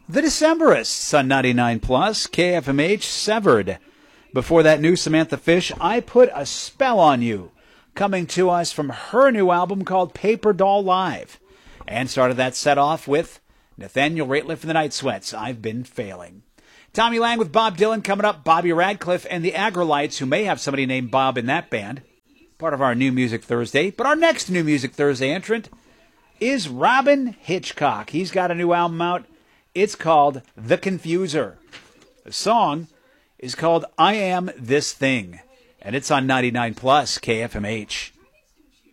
The Decemberists on 99 Plus, KFMH, Severed. Before that, new Samantha Fish, I Put a Spell on You, coming to us from her new album called Paper Doll Live. And started that set off with Nathaniel Rateliff and the Night Sweats, I've Been Failing. Tommy Lang with Bob Dylan coming up, Bobby Radcliffe and the Agrolites, who may have somebody named Bob in that band. Part of our New Music Thursday. But our next New Music Thursday entrant is Robyn Hitchcock. He's got a new album out. It's called The Confuser. The song is called I Am This Thing. And it's on 99 Plus KFMH.